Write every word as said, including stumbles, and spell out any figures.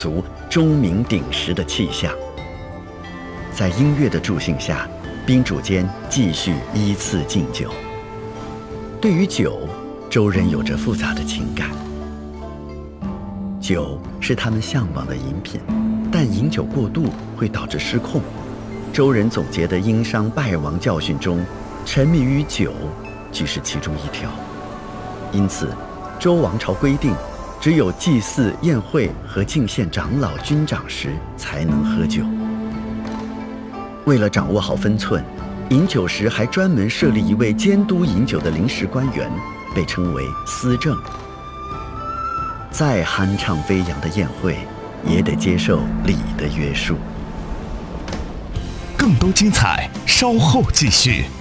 族钟鸣鼎食的气象。在音乐的助兴下，宾主间继续依次敬酒。对于酒，周人有着复杂的情感。酒是他们向往的饮品，但饮酒过度会导致失控。周人总结的殷商败亡教训中，沉迷于酒即是其中一条。因此，周王朝规定，只有祭祀、宴会和敬献长老、军长时才能喝酒。为了掌握好分寸，饮酒时还专门设立一位监督饮酒的临时官员，被称为司正。再酣畅飞扬的宴会，也得接受礼的约束。 更多精彩，稍后继续。